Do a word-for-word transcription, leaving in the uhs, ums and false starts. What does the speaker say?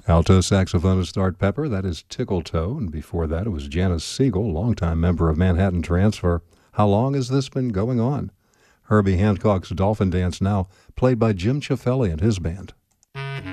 Alto saxophonist Art Pepper, that is Tickle Toe, and before that it was Janice Siegel, longtime member of Manhattan Transfer. How long has this been going on? Herbie Hancock's Dolphin Dance now, played by Jim Ciafelli and his band.